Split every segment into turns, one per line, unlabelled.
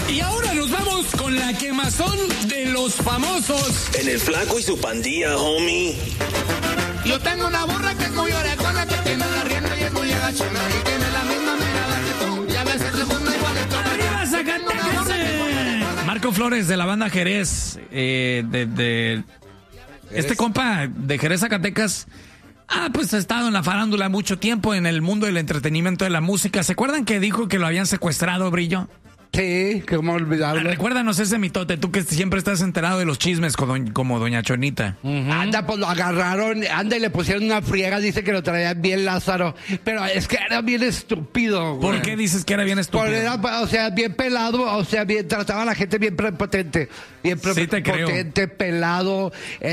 Y ahora nos vamos con la quemazón de los famosos.
En el flaco y su pandilla, homie.
Yo tengo una burra que es muy orejona, que tiene la rienda y es muy agachona, y tiene la misma mirada que tú, y a veces se pone igual.
¡Arriba, Zacatecas! Marco Flores, de la banda Jerez, este compa de Jerez, Zacatecas, pues ha estado en la farándula mucho tiempo, en el mundo del entretenimiento, de la música. ¿Se acuerdan que dijo que lo habían secuestrado, Brillo?
Sí, cómo olvidarlo.
Recuérdanos ese mitote, tú que siempre estás enterado de los chismes como Doña Chonita.
Anda, pues lo agarraron, y le pusieron una friega, dice que lo traía bien Lázaro, pero es que era bien estúpido, güey.
¿Por qué dices que era bien estúpido?
Porque era, o sea, bien pelado, o sea, bien, trataba a la gente bien prepotente,
Sí te creo.
potente, pelado,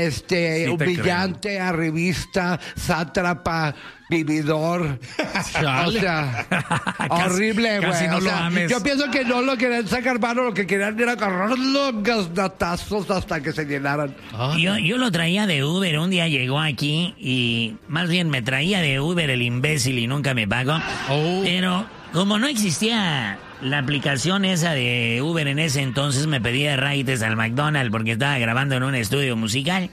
Sí
humillante, arribista, sátrapa, vividor. O sea, horrible, güey.
Casi no
o sea,
lo ames.
yo pienso que no lo querían sacar mano, lo que querían era agarrar los gaznatazos hasta que se llenaran.
Yo lo traía de Uber, un día llegó aquí y más bien me traía de Uber el imbécil y nunca me pagó. Pero como no existía la aplicación esa de Uber en ese entonces, me pedía rides al McDonald's porque estaba grabando en un estudio musical.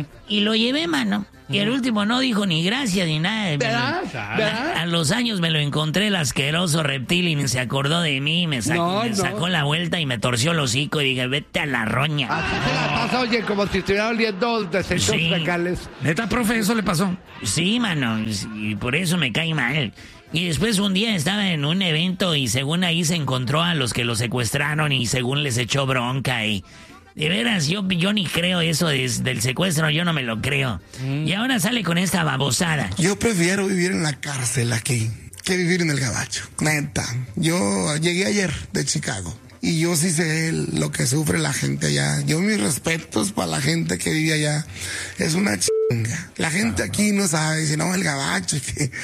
Y lo llevé, mano. Y el último no dijo ni gracias ni nada.
¿Verdad?
A los años me lo encontré el asqueroso reptil y se acordó de mí, me sacó la vuelta y me torció el hocico y dije, vete a la roña.
Así se la pasa, oye, como si estuviera oliendo desechos fecales.
¿Neta, profe, eso le pasó?
Sí, mano, y por eso me cae mal. Y después un día estaba en un evento y según ahí se encontró a los que lo secuestraron y según les echó bronca y... De veras, yo ni creo eso del secuestro, yo no me lo creo. Y ahora sale con esta babosada.
Yo prefiero vivir en la cárcel aquí que vivir en el gabacho, neta. Yo llegué ayer de Chicago y yo sí sé lo que sufre la gente allá. Yo mis respetos para la gente que vive allá. Es una chinga. La gente aquí no sabe, si no, el gabacho,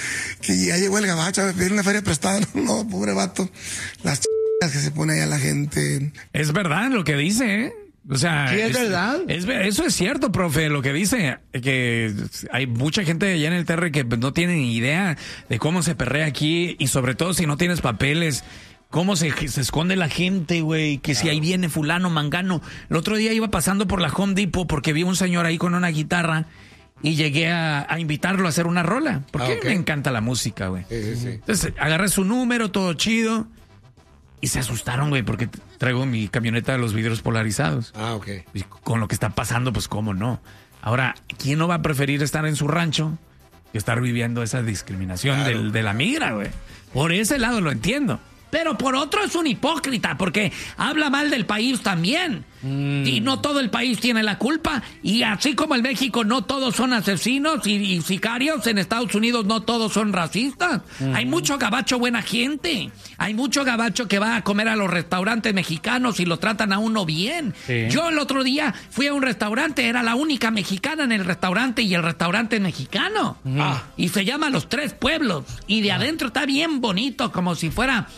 que ya llegó el gabacho a pedir una feria prestada. No, pobre vato. Las chingas que se pone allá la gente.
Es verdad lo que dice, ¿eh? O sea,
¿Sí es verdad?
Eso es cierto, profe, lo que dice, que hay mucha gente allá en el TR que no tiene ni idea de cómo se perrea aquí y sobre todo si no tienes papeles, cómo se esconde la gente, güey, que si ahí viene fulano, mangano. El otro día iba pasando por la Home Depot porque vi un señor ahí con una guitarra y llegué a invitarlo a hacer una rola, porque me encanta la música, güey. Sí. Entonces agarré su número, todo chido. Y se asustaron, güey, porque traigo mi camioneta de los vidrios polarizados. Y con lo que está pasando, pues cómo no. Ahora, ¿quién no va a preferir estar en su rancho que estar viviendo esa discriminación de la migra, güey? Por ese lado lo entiendo. Pero por otro es un hipócrita, porque habla mal del país también. Y no todo el país tiene la culpa. Y así como en México no todos son asesinos y sicarios, en Estados Unidos no todos son racistas. Hay mucho gabacho buena gente. Hay mucho gabacho que va a comer a los restaurantes mexicanos y lo tratan a uno bien. Sí. Yo el otro día fui a un restaurante, era la única mexicana en el restaurante y el restaurante es mexicano. Y se llama Los Tres Pueblos. Y de adentro está bien bonito, como si fuera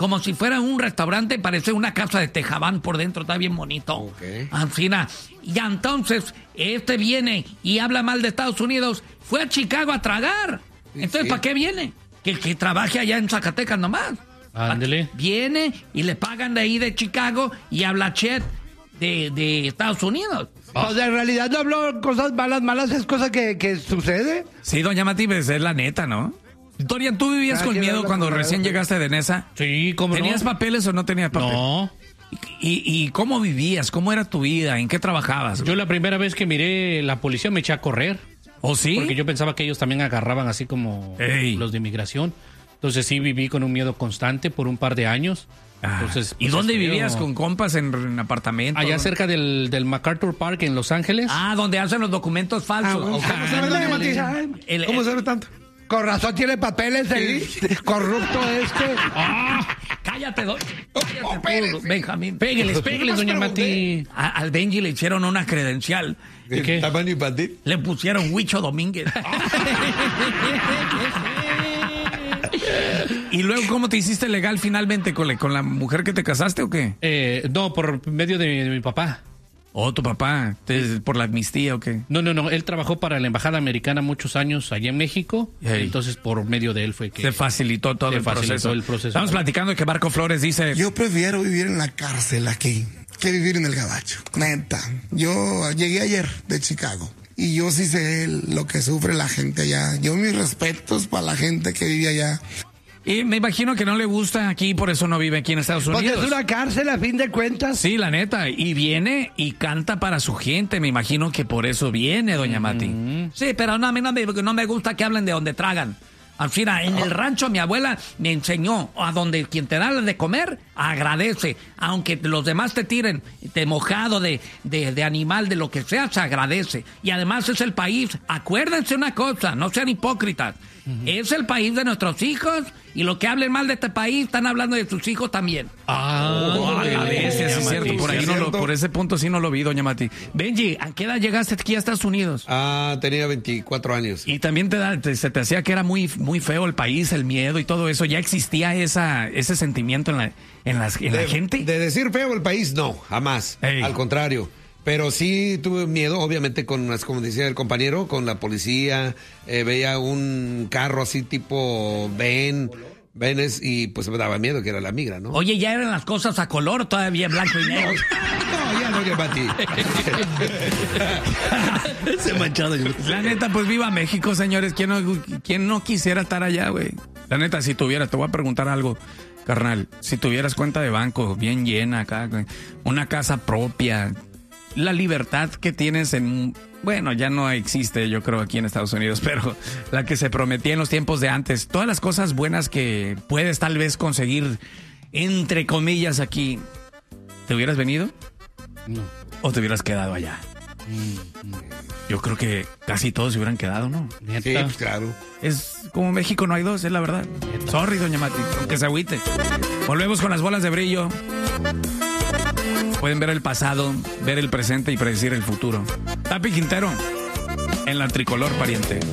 un restaurante, parece una casa de Tejabán por dentro, está bien bonito. Ancina. Y entonces, viene y habla mal de Estados Unidos, fue a Chicago a tragar. Entonces, ¿para qué viene? Que trabaje allá en Zacatecas nomás.
Ándele.
Viene y le pagan de ahí de Chicago y habla chet de Estados Unidos.
O sea, en realidad no habló cosas malas, es cosa que sucede.
Sí, doña Matibes, es la neta, ¿no? Dorian, ¿tú vivías con miedo cuando recién llegaste de Nesa?
Sí, ¿cómo no?
¿Tenías papeles o no tenías papeles?
No.
¿Y cómo vivías? ¿Cómo era tu vida? ¿En qué trabajabas?
Yo la primera vez que miré la policía me eché a correr.
¿Oh, sí?
Porque yo pensaba que ellos también agarraban así como los de inmigración. Entonces sí viví con un miedo constante por un par de años. Entonces,
¿y dónde vivías? ¿Con compas en apartamentos?
Allá cerca del MacArthur Park en Los Ángeles.
Donde hacen los documentos falsos.
¿Cómo sabe tanto? Con razón tiene papeles el corrupto este.
Cállate, Benjamín.
Pégueles, doña Mati.
Al Benji le hicieron una credencial.
¿De qué?
¿Tamaño infantil?
Le pusieron Huicho Domínguez. ¿Y luego cómo te hiciste legal finalmente con la mujer que te casaste o qué?
No, por medio de mi papá.
Oh, tu papá, ¿por la amnistía o qué?
No, él trabajó para la Embajada Americana muchos años allá en México, entonces por medio de él fue que...
Se facilitó todo el proceso. Estamos platicando de que Marco Flores dice...
Yo prefiero vivir en la cárcel aquí que vivir en el gabacho, neta. Yo llegué ayer de Chicago y yo sí sé lo que sufre la gente allá. Yo mis respetos para la gente que vive allá.
Y me imagino que no le gusta aquí, por eso no vive aquí en Estados Unidos.
Porque es una cárcel a fin de cuentas.
Sí, la neta. Y viene y canta para su gente. Me imagino que por eso viene, doña Mati.
Sí, pero no, a mí no me gusta que hablen de donde tragan. Al final, en el rancho mi abuela me enseñó a donde quien te da de comer, agradece. Aunque los demás te tiren de mojado, de animal, de lo que sea, se agradece. Y además es el país. Acuérdense una cosa, no sean hipócritas. Es el país de nuestros hijos y lo que hablen mal de este país están hablando de sus hijos también.
A veces, es cierto. Por ahí por ese punto sí no lo vi, doña Mati. Benji, ¿a qué edad llegaste aquí a Estados Unidos?
Tenía 24 años.
Y también se te hacía que era muy, muy feo el país, el miedo y todo eso. ¿Ya existía ese sentimiento en la gente?
De decir feo el país, no, jamás. Al contrario. Pero sí tuve miedo, obviamente, como decía el compañero, con la policía. Veía un carro así tipo Benes y pues me daba miedo que era la migra, ¿no?
Oye, ¿ya eran las cosas a color todavía blanco y negro?
No, ya no, Mati.
Se manchado. La neta, pues viva México, señores. ¿Quién no quisiera estar allá, güey? La neta, si tuviera, te voy a preguntar algo, carnal. Si tuvieras cuenta de banco bien llena acá, una casa propia, la libertad que tienes bueno, ya no existe, yo creo, aquí en Estados Unidos, pero la que se prometía en los tiempos de antes, todas las cosas buenas que puedes tal vez conseguir, entre comillas, aquí, ¿te hubieras venido?
No.
¿O te hubieras quedado allá? Yo creo que casi todos se hubieran quedado, ¿no?
Sí, pues claro.
Es como México no hay dos, es la verdad. Sorry, doña Mati, aunque se agüite. Volvemos con las bolas de brillo. Pueden ver el pasado, ver el presente y predecir el futuro. Tapi Quintero, en la tricolor, pariente.